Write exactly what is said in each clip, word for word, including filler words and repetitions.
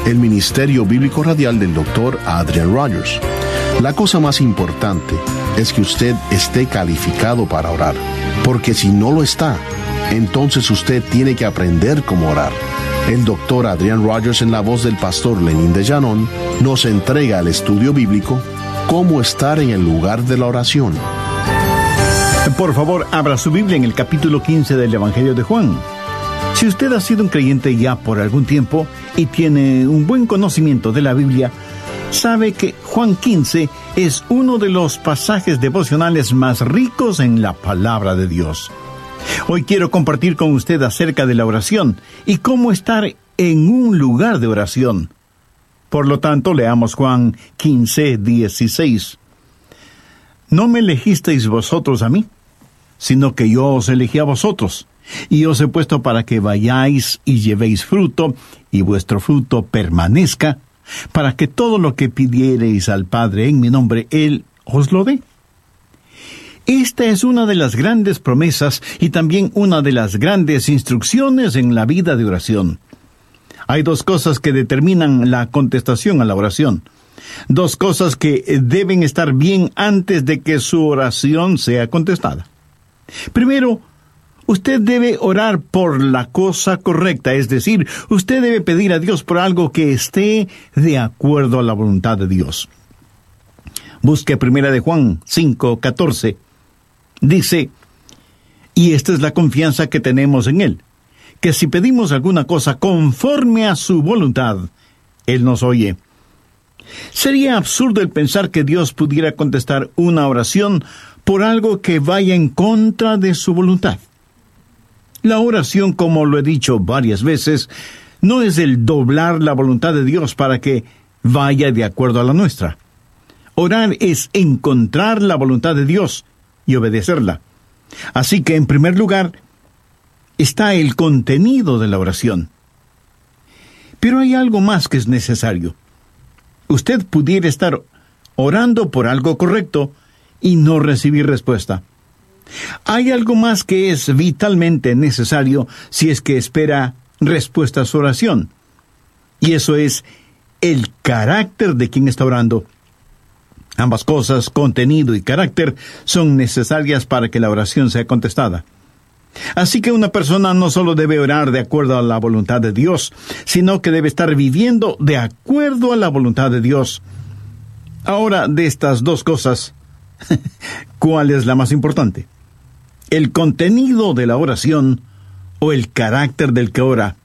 el Ministerio Bíblico Radial del doctor Adrian Rogers. La cosa más importante es que usted esté calificado para orar, porque si no lo está, entonces usted tiene que aprender cómo orar. El doctor Adrian Rogers, en la voz del pastor Lenín de Llanón, nos entrega el estudio bíblico Cómo estar en el lugar de la oración. Por favor, abra su Biblia en el capítulo quince del Evangelio de Juan. Si usted ha sido un creyente ya por algún tiempo y tiene un buen conocimiento de la Biblia, sabe que Juan quince es uno de los pasajes devocionales más ricos en la palabra de Dios. Hoy quiero compartir con usted acerca de la oración y cómo estar en un lugar de oración. Por lo tanto, leamos Juan quince, dieciséis. No me elegisteis vosotros a mí, sino que yo os elegí a vosotros, y os he puesto para que vayáis y llevéis fruto, y vuestro fruto permanezca, para que todo lo que pidiereis al Padre en mi nombre, Él os lo dé. Esta es una de las grandes promesas y también una de las grandes instrucciones en la vida de oración. Hay dos cosas que determinan la contestación a la oración. Dos cosas que deben estar bien antes de que su oración sea contestada. Primero, usted debe orar por la cosa correcta, es decir, usted debe pedir a Dios por algo que esté de acuerdo a la voluntad de Dios. Busque primera de Juan cinco, catorce. Dice, y esta es la confianza que tenemos en Él, que si pedimos alguna cosa conforme a su voluntad, Él nos oye. Sería absurdo el pensar que Dios pudiera contestar una oración por algo que vaya en contra de su voluntad. La oración, como lo he dicho varias veces, no es el doblar la voluntad de Dios para que vaya de acuerdo a la nuestra. Orar es encontrar la voluntad de Dios y obedecerla. Así que, en primer lugar, está el contenido de la oración. Pero hay algo más que es necesario. Usted pudiera estar orando por algo correcto y no recibir respuesta. Hay algo más que es vitalmente necesario si es que espera respuesta a su oración. Y eso es el carácter de quien está orando. Ambas cosas, contenido y carácter, son necesarias para que la oración sea contestada. Así que una persona no solo debe orar de acuerdo a la voluntad de Dios, sino que debe estar viviendo de acuerdo a la voluntad de Dios. Ahora, de estas dos cosas, ¿cuál es la más importante? ¿El contenido de la oración o el carácter del que ora?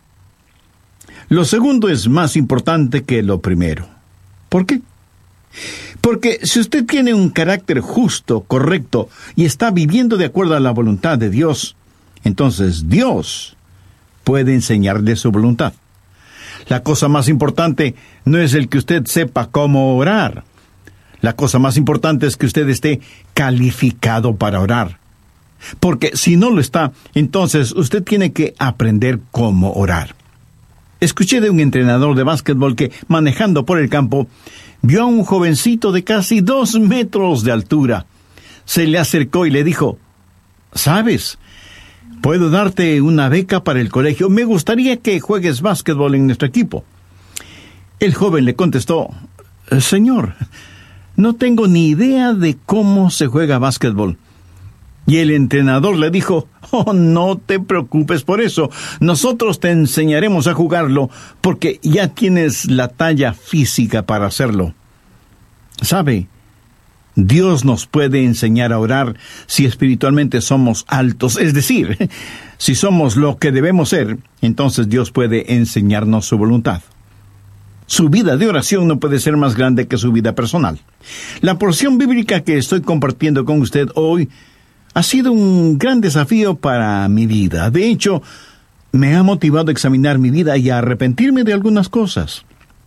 Lo segundo es más importante que lo primero. ¿Por qué? Porque si usted tiene un carácter justo, correcto, y está viviendo de acuerdo a la voluntad de Dios, entonces Dios puede enseñarle su voluntad. La cosa más importante no es el que usted sepa cómo orar. La cosa más importante es que usted esté calificado para orar. Porque si no lo está, entonces usted tiene que aprender cómo orar. Escuché de un entrenador de básquetbol que, manejando por el campo, vio a un jovencito de casi dos metros de altura. Se le acercó y le dijo, ¿sabes? Puedo darte una beca para el colegio. Me gustaría que juegues básquetbol en nuestro equipo. El joven le contestó, Señor, no tengo ni idea de cómo se juega básquetbol. Y el entrenador le dijo, oh, no te preocupes por eso. Nosotros te enseñaremos a jugarlo porque ya tienes la talla física para hacerlo. ¿Sabe? Dios nos puede enseñar a orar si espiritualmente somos altos. Es decir, si somos lo que debemos ser, entonces Dios puede enseñarnos su voluntad. Su vida de oración no puede ser más grande que su vida personal. La porción bíblica que estoy compartiendo con usted hoy ha sido un gran desafío para mi vida. De hecho, me ha motivado a examinar mi vida y a arrepentirme de algunas cosas.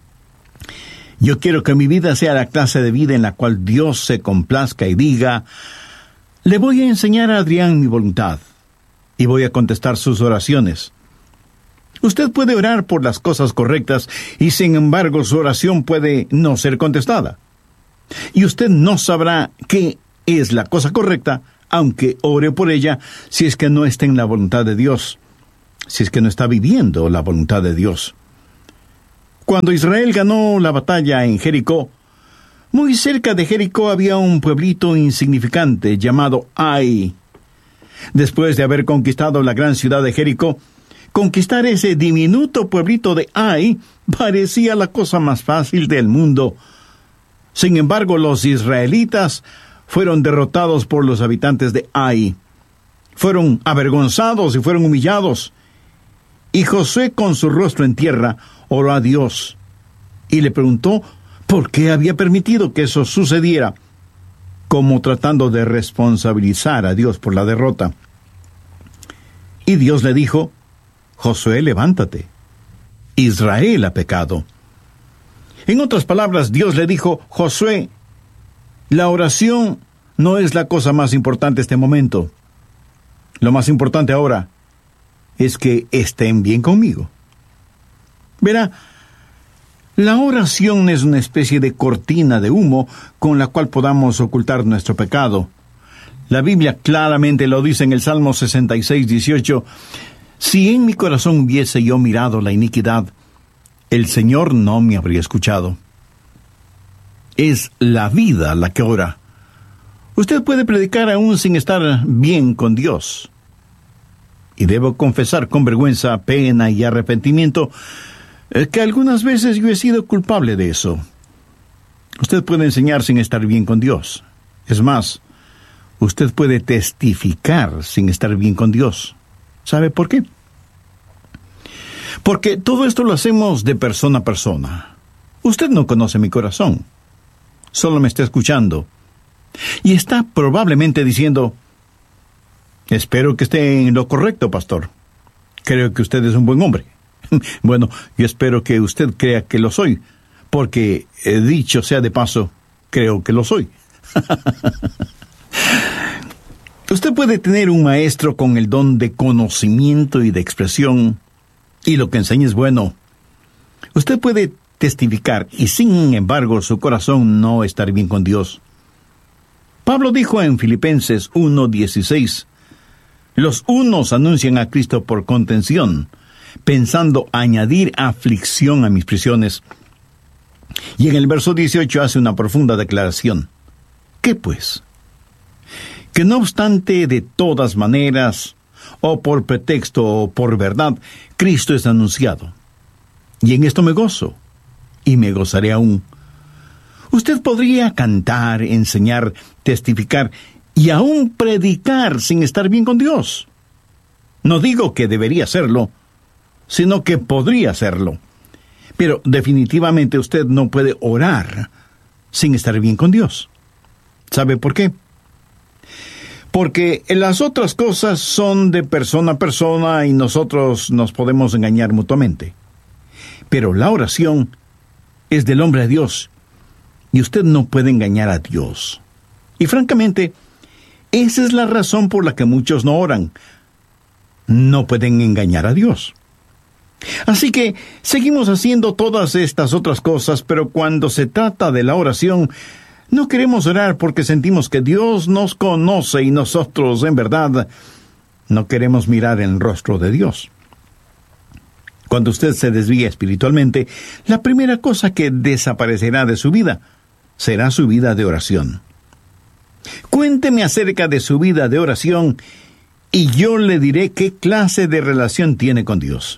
Yo quiero que mi vida sea la clase de vida en la cual Dios se complazca y diga, le voy a enseñar a Adrián mi voluntad y voy a contestar sus oraciones. Usted puede orar por las cosas correctas y sin embargo su oración puede no ser contestada. Y usted no sabrá qué es la cosa correcta aunque ore por ella, si es que no está en la voluntad de Dios, si es que no está viviendo la voluntad de Dios. Cuando Israel ganó la batalla en Jericó, muy cerca de Jericó había un pueblito insignificante llamado Ai. Después de haber conquistado la gran ciudad de Jericó, conquistar ese diminuto pueblito de Ai parecía la cosa más fácil del mundo. Sin embargo, los israelitas fueron derrotados por los habitantes de Ai. Fueron avergonzados y fueron humillados. Y Josué, con su rostro en tierra, oró a Dios y le preguntó por qué había permitido que eso sucediera, como tratando de responsabilizar a Dios por la derrota. Y Dios le dijo: Josué, levántate. Israel ha pecado. En otras palabras, Dios le dijo: Josué, la oración no es la cosa más importante en este momento. Lo más importante ahora es que estén bien conmigo. Verá, la oración es una especie de cortina de humo con la cual podamos ocultar nuestro pecado. La Biblia claramente lo dice en el Salmo sesenta y seis, dieciocho. Si en mi corazón hubiese yo mirado la iniquidad, el Señor no me habría escuchado. Es la vida la que ora. Usted puede predicar aún sin estar bien con Dios. Y debo confesar con vergüenza, pena y arrepentimiento que algunas veces yo he sido culpable de eso. Usted puede enseñar sin estar bien con Dios. Es más, usted puede testificar sin estar bien con Dios. ¿Sabe por qué? Porque todo esto lo hacemos de persona a persona. Usted no conoce mi corazón. Solo me está escuchando. Y está probablemente diciendo: espero que esté en lo correcto, pastor. Creo que usted es un buen hombre. Bueno, yo espero que usted crea que lo soy, porque, eh, dicho sea de paso, creo que lo soy. Usted puede tener un maestro con el don de conocimiento y de expresión, y lo que enseña es bueno. Usted puede testificar, y sin embargo su corazón no estar bien con Dios. Pablo dijo en Filipenses uno dieciséis, los unos anuncian a Cristo por contención, pensando añadir aflicción a mis prisiones. Y en el verso dieciocho hace una profunda declaración. ¿Qué pues? Que no obstante, de todas maneras, o por pretexto o por verdad, Cristo es anunciado. Y en esto me gozo, y me gozaré aún. Usted podría cantar, enseñar, testificar y aún predicar sin estar bien con Dios. No digo que debería hacerlo, sino que podría hacerlo. Pero definitivamente usted no puede orar sin estar bien con Dios. ¿Sabe por qué? Porque las otras cosas son de persona a persona y nosotros nos podemos engañar mutuamente. Pero la oración es del hombre a Dios, y usted no puede engañar a Dios. Y francamente, esa es la razón por la que muchos no oran. No pueden engañar a Dios. Así que seguimos haciendo todas estas otras cosas, pero cuando se trata de la oración, no queremos orar porque sentimos que Dios nos conoce y nosotros, en verdad, no queremos mirar el rostro de Dios. Cuando usted se desvía espiritualmente, la primera cosa que desaparecerá de su vida será su vida de oración. Cuénteme acerca de su vida de oración y yo le diré qué clase de relación tiene con Dios.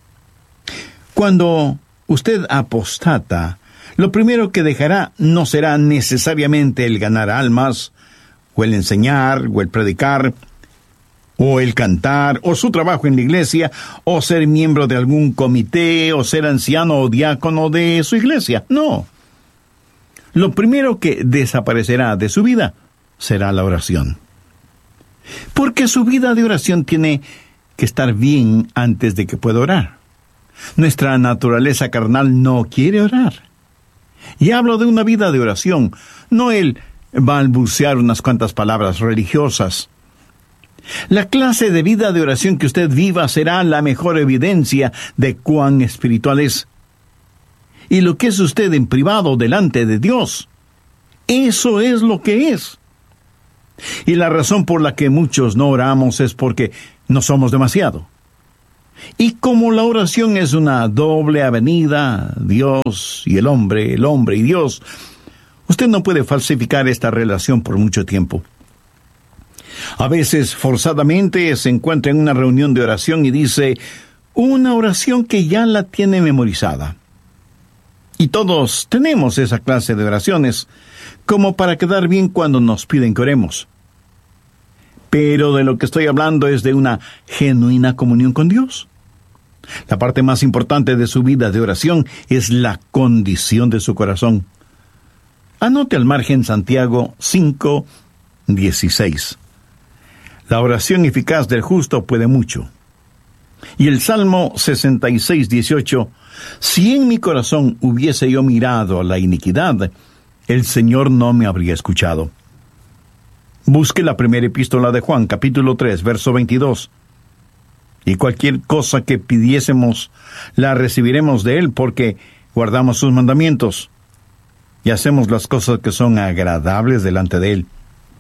Cuando usted apostata, lo primero que dejará no será necesariamente el ganar almas, o el enseñar, o el predicar, o el cantar, o su trabajo en la iglesia, o ser miembro de algún comité, o ser anciano o diácono de su iglesia. No. Lo primero que desaparecerá de su vida será la oración. Porque su vida de oración tiene que estar bien antes de que pueda orar. Nuestra naturaleza carnal no quiere orar. Y hablo de una vida de oración, no el balbucear unas cuantas palabras religiosas. La clase de vida de oración que usted viva será la mejor evidencia de cuán espiritual es. Y lo que es usted en privado delante de Dios, eso es lo que es. Y la razón por la que muchos no oramos es porque no somos demasiado. Y como la oración es una doble avenida, Dios y el hombre, el hombre y Dios, usted no puede falsificar esta relación por mucho tiempo. A veces, forzadamente, se encuentra en una reunión de oración y dice una oración que ya la tiene memorizada. Y todos tenemos esa clase de oraciones, como para quedar bien cuando nos piden que oremos. Pero de lo que estoy hablando es de una genuina comunión con Dios. La parte más importante de su vida de oración es la condición de su corazón. Anote al margen Santiago cinco, dieciséis. La oración eficaz del justo puede mucho. Y el Salmo sesenta y seis, dieciocho. Si en mi corazón hubiese yo mirado a la iniquidad, el Señor no me habría escuchado. Busque la primera epístola de Juan, capítulo tres, verso veintidós. Y cualquier cosa que pidiésemos, la recibiremos de Él, porque guardamos sus mandamientos y hacemos las cosas que son agradables delante de Él.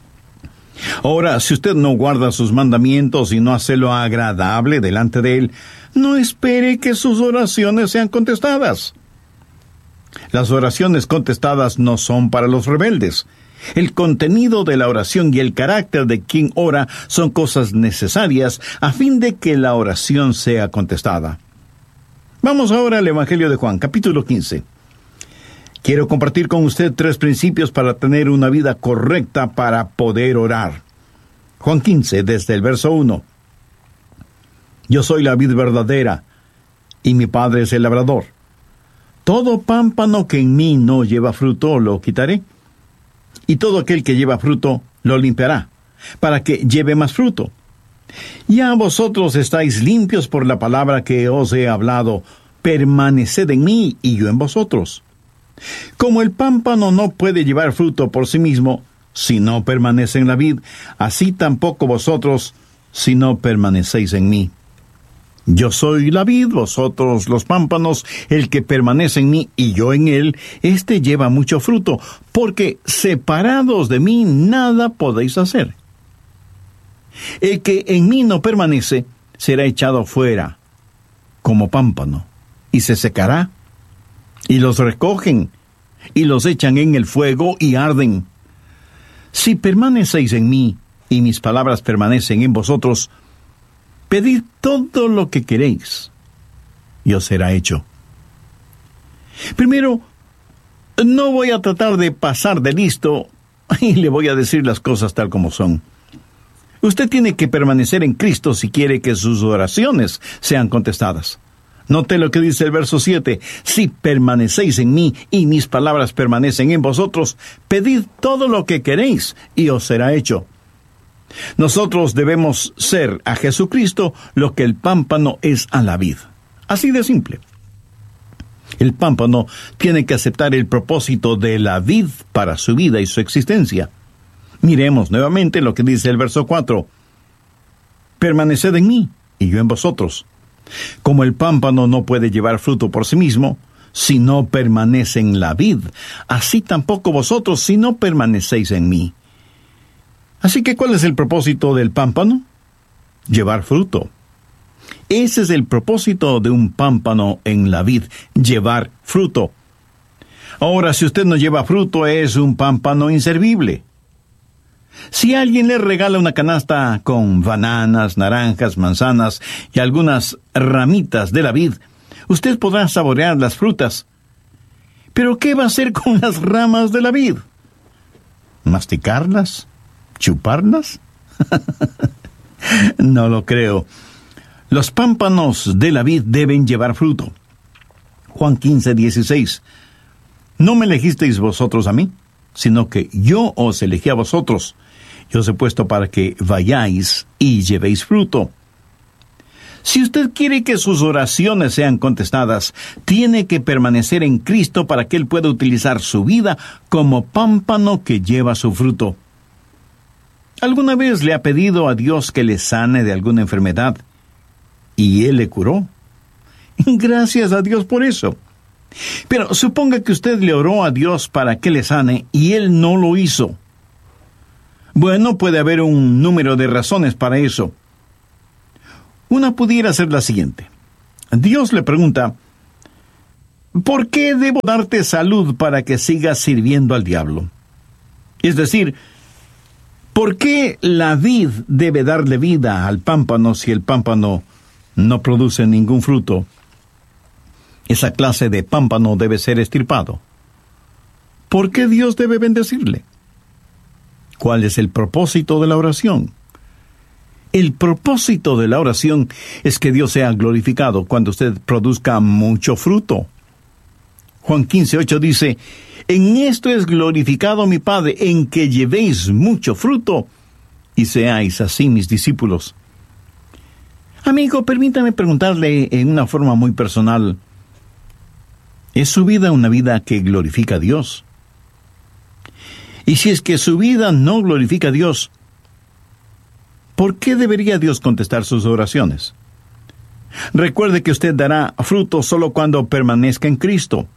Ahora, si usted no guarda sus mandamientos y no hace lo agradable delante de Él, no espere que sus oraciones sean contestadas. Las oraciones contestadas no son para los rebeldes. El contenido de la oración y el carácter de quien ora son cosas necesarias a fin de que la oración sea contestada. Vamos ahora al Evangelio de Juan, capítulo quince. Quiero compartir con usted tres principios para tener una vida correcta para poder orar. Juan quince, desde el verso uno. Yo soy la vid verdadera, y mi Padre es el labrador. Todo pámpano que en mí no lleva fruto, lo quitaré. Y todo aquel que lleva fruto, lo limpiará, para que lleve más fruto. Ya vosotros estáis limpios por la palabra que os he hablado. Permaneced en mí, y yo en vosotros. Como el pámpano no puede llevar fruto por sí mismo, si no permanece en la vid, así tampoco vosotros, si no permanecéis en mí. Yo soy la vid, vosotros los pámpanos. El que permanece en mí y yo en él, éste lleva mucho fruto, porque separados de mí nada podéis hacer. El que en mí no permanece será echado fuera como pámpano, y se secará. Y los recogen, y los echan en el fuego, y arden. Si permanecéis en mí, y mis palabras permanecen en vosotros, pedid todo lo que queréis, y os será hecho. Primero, no voy a tratar de pasar de listo, y le voy a decir las cosas tal como son. Usted tiene que permanecer en Cristo si quiere que sus oraciones sean contestadas. Note lo que dice el verso siete. Si permanecéis en mí y mis palabras permanecen en vosotros, pedid todo lo que queréis y os será hecho. Nosotros debemos ser a Jesucristo lo que el pámpano es a la vid. Así de simple. El pámpano tiene que aceptar el propósito de la vid para su vida y su existencia. Miremos nuevamente lo que dice el verso cuatro. Permaneced en mí y yo en vosotros. Como el pámpano no puede llevar fruto por sí mismo, si no permanece en la vid, así tampoco vosotros si no permanecéis en mí. Así que, ¿cuál es el propósito del pámpano? Llevar fruto. Ese es el propósito de un pámpano en la vid, llevar fruto. Ahora, si usted no lleva fruto, es un pámpano inservible. Si alguien le regala una canasta con bananas, naranjas, manzanas y algunas ramitas de la vid, usted podrá saborear las frutas. ¿Pero qué va a hacer con las ramas de la vid? ¿Masticarlas? ¿Chuparlas? No lo creo. Los pámpanos de la vid deben llevar fruto. Juan quince, dieciséis. No me elegisteis vosotros a mí, sino que yo os elegí a vosotros. Yo os he puesto para que vayáis y llevéis fruto. Si usted quiere que sus oraciones sean contestadas, tiene que permanecer en Cristo para que Él pueda utilizar su vida como pámpano que lleva su fruto. ¿Alguna vez le ha pedido a Dios que le sane de alguna enfermedad y Él le curó? Gracias a Dios por eso. Pero suponga que usted le oró a Dios para que le sane y Él no lo hizo. Bueno, puede haber un número de razones para eso. Una pudiera ser la siguiente. Dios le pregunta, ¿por qué debo darte salud para que sigas sirviendo al diablo? Es decir, ¿por qué la vid debe darle vida al pámpano si el pámpano no produce ningún fruto? Esa clase de pámpano debe ser extirpado. ¿Por qué Dios debe bendecirle? ¿Cuál es el propósito de la oración? El propósito de la oración es que Dios sea glorificado cuando usted produzca mucho fruto. Juan quince ocho dice, en esto es glorificado mi Padre, en que llevéis mucho fruto y seáis así mis discípulos. Amigo, permítame preguntarle en una forma muy personal, ¿es su vida una vida que glorifica a Dios? Y si es que su vida no glorifica a Dios, ¿por qué debería Dios contestar sus oraciones? Recuerde que usted dará fruto solo cuando permanezca en Cristo.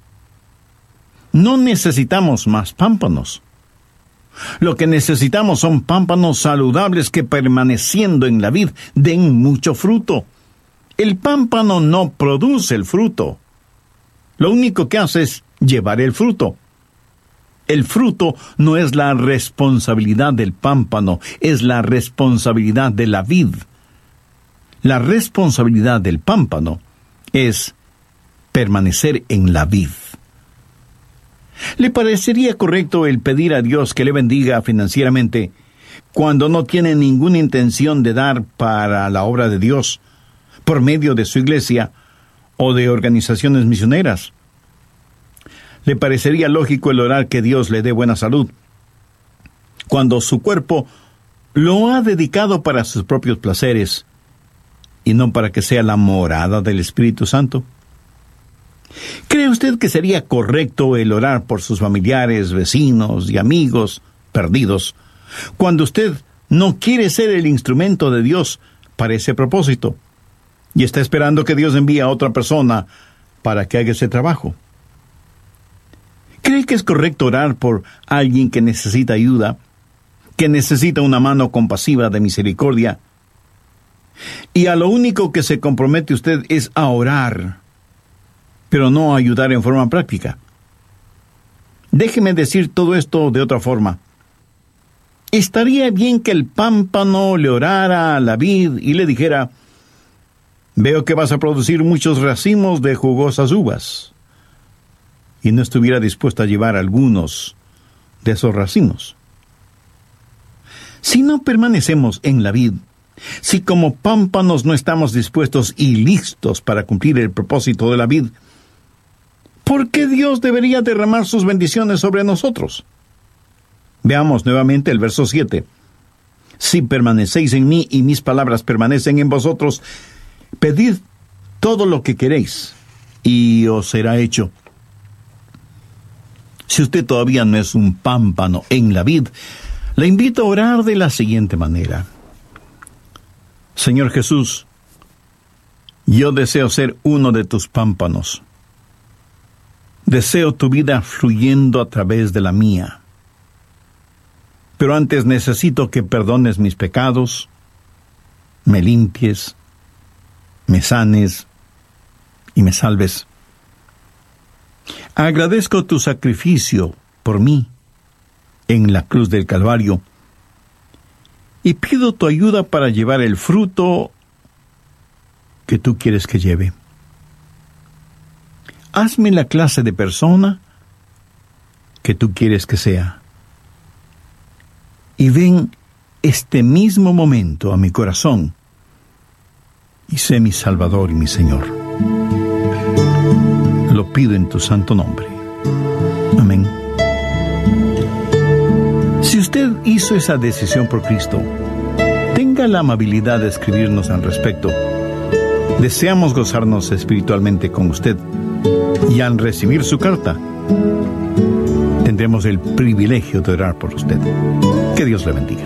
No necesitamos más pámpanos. Lo que necesitamos son pámpanos saludables que, permaneciendo en la vid, den mucho fruto. El pámpano no produce el fruto. Lo único que hace es llevar el fruto. El fruto no es la responsabilidad del pámpano, es la responsabilidad de la vid. La responsabilidad del pámpano es permanecer en la vid. ¿Le parecería correcto el pedir a Dios que le bendiga financieramente cuando no tiene ninguna intención de dar para la obra de Dios por medio de su iglesia o de organizaciones misioneras? ¿Le parecería lógico el orar que Dios le dé buena salud cuando su cuerpo lo ha dedicado para sus propios placeres y no para que sea la morada del Espíritu Santo? ¿Cree usted que sería correcto el orar por sus familiares, vecinos y amigos perdidos cuando usted no quiere ser el instrumento de Dios para ese propósito y está esperando que Dios envíe a otra persona para que haga ese trabajo? ¿Cree que es correcto orar por alguien que necesita ayuda, que necesita una mano compasiva de misericordia? Y a lo único que se compromete usted es a orar, pero no a ayudar en forma práctica. Déjeme decir todo esto de otra forma. ¿Estaría bien que el pámpano le orara a la vid y le dijera, veo que vas a producir muchos racimos de jugosas uvas, y no estuviera dispuesto a llevar algunos de esos racimos? Si no permanecemos en la vid, si como pámpanos no estamos dispuestos y listos para cumplir el propósito de la vid, ¿por qué Dios debería derramar sus bendiciones sobre nosotros? Veamos nuevamente el verso siete. Si permanecéis en mí y mis palabras permanecen en vosotros, pedid todo lo que queréis y os será hecho. Si usted todavía no es un pámpano en la vid, le invito a orar de la siguiente manera. Señor Jesús, yo deseo ser uno de tus pámpanos. Deseo tu vida fluyendo a través de la mía. Pero antes necesito que perdones mis pecados, me limpies, me sanes y me salves. Agradezco tu sacrificio por mí en la cruz del Calvario y pido tu ayuda para llevar el fruto que tú quieres que lleve. Hazme la clase de persona que tú quieres que sea. Y ven este mismo momento a mi corazón y sé mi Salvador y mi Señor. Lo pido en tu santo nombre. Amén. Si usted hizo esa decisión por Cristo, tenga la amabilidad de escribirnos al respecto. Deseamos gozarnos espiritualmente con usted y al recibir su carta, tendremos el privilegio de orar por usted. Que Dios le bendiga.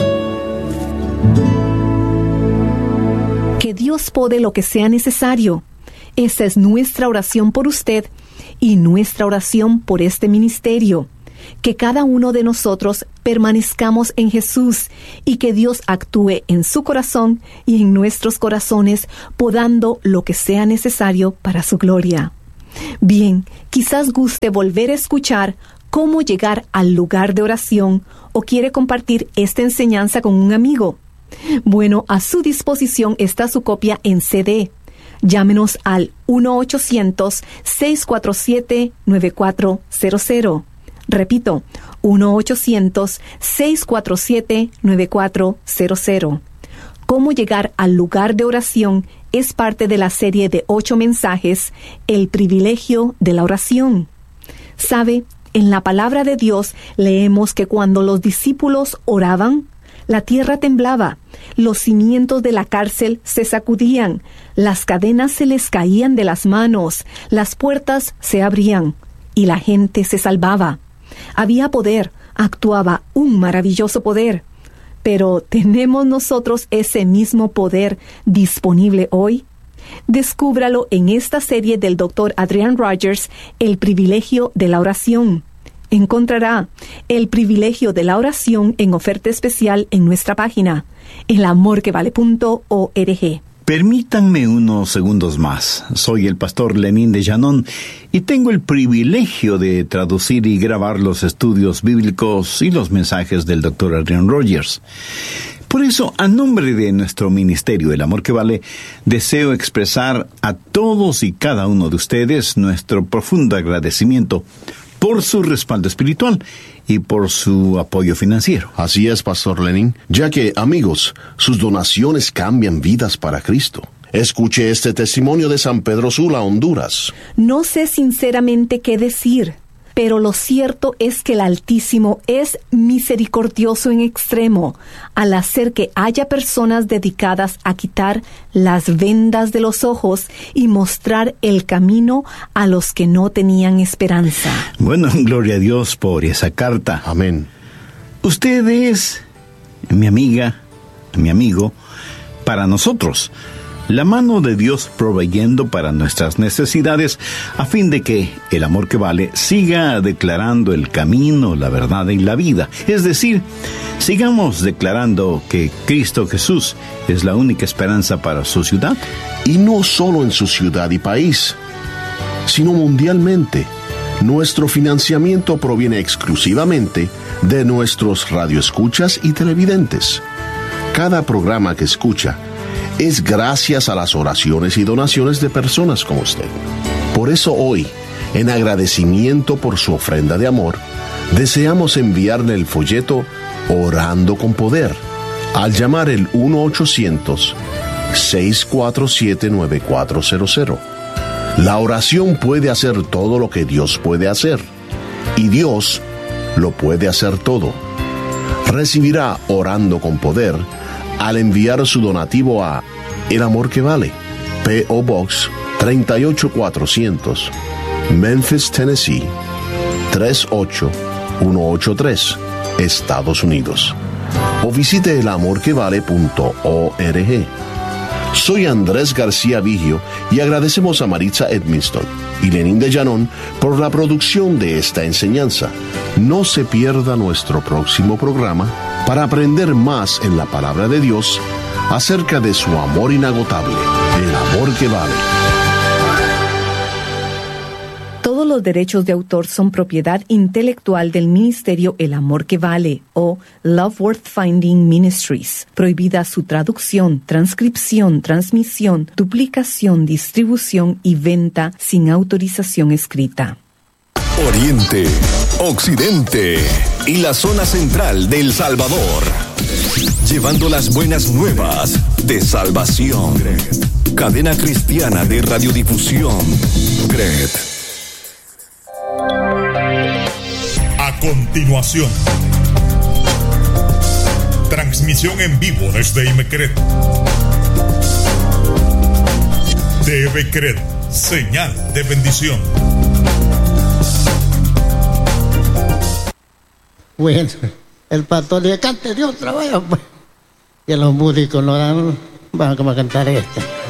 Que Dios pode lo que sea necesario. Esa es nuestra oración por usted y nuestra oración por este ministerio. que cada uno de nosotros permanezcamos en Jesús y que Dios actúe en su corazón y en nuestros corazones, podando lo que sea necesario para su gloria. Bien, quizás guste volver a escuchar cómo llegar al lugar de oración o quiere compartir esta enseñanza con un amigo. Bueno, a su disposición está su copia en C D. Llámenos al uno ochocientos, seis cuatro siete, nueve cuatro cero cero. Repito, uno ochocientos, seis cuatro siete, nueve cuatro cero cero. Cómo llegar al lugar de oración es parte de la serie de ocho mensajes, El privilegio de la oración. ¿Sabe? En la palabra de Dios leemos que cuando los discípulos oraban, la tierra temblaba, los cimientos de la cárcel se sacudían, las cadenas se les caían de las manos, las puertas se abrían y la gente se salvaba. Había poder, actuaba un maravilloso poder. Pero ¿tenemos nosotros ese mismo poder disponible hoy? Descúbralo en esta serie del doctor Adrian Rogers, El privilegio de la oración. Encontrará El privilegio de la oración en oferta especial en nuestra página, el amor que vale punto org. Permítanme unos segundos más. Soy el pastor Lenín de Llanón y tengo el privilegio de traducir y grabar los estudios bíblicos y los mensajes del doctor Adrian Rogers. Por eso, a nombre de nuestro ministerio El Amor que Vale, deseo expresar a todos y cada uno de ustedes nuestro profundo agradecimiento por su respaldo espiritual y por su apoyo financiero. Así es, Pastor Lenin, ya que, amigos, sus donaciones cambian vidas para Cristo. Escuche este testimonio de San Pedro Sula, Honduras. No sé sinceramente qué decir, pero lo cierto es que el Altísimo es misericordioso en extremo al hacer que haya personas dedicadas a quitar las vendas de los ojos y mostrar el camino a los que no tenían esperanza. Bueno, gloria a Dios por esa carta. Amén. Usted es mi amiga, mi amigo, para nosotros. La mano de Dios proveyendo para nuestras necesidades a fin de que el amor que vale siga declarando el camino, la verdad y la vida. Es decir, sigamos declarando que Cristo Jesús es la única esperanza para su ciudad. Y no solo en su ciudad y país, sino mundialmente. Nuestro financiamiento proviene exclusivamente de nuestros radioescuchas y televidentes. Cada programa que escucha es gracias a las oraciones y donaciones de personas como usted. Por eso hoy, en agradecimiento por su ofrenda de amor, deseamos enviarle el folleto Orando con Poder al llamar el uno ochocientos, seis cuatro siete, nueve cuatro cero cero. La oración puede hacer todo lo que Dios puede hacer, y Dios lo puede hacer todo. Recibirá Orando con Poder al enviar su donativo a El Amor que Vale, P O Box treinta y ocho cuatrocientos, Memphis, Tennessee tres ocho uno ocho tres, Estados Unidos. O visite el amor que vale punto org. Soy Andrés García Vigio y agradecemos a Maritza Edmiston y Lenín de Llanón por la producción de esta enseñanza. No se pierda nuestro próximo programa para aprender más en la palabra de Dios acerca de su amor inagotable, el amor que vale. Todos los derechos de autor son propiedad intelectual del ministerio El Amor que Vale o Love Worth Finding Ministries. Prohibida su traducción, transcripción, transmisión, duplicación, distribución y venta sin autorización escrita. Oriente, Occidente y la zona central de El Salvador. Llevando las buenas nuevas de salvación. Cadena cristiana de radiodifusión. C R E T. A continuación, transmisión en vivo desde Imecret. T V C R E T, señal de bendición. Bueno, el pastor le cante Dios trabaja, pues. Y los músicos no dan, van a cantar este.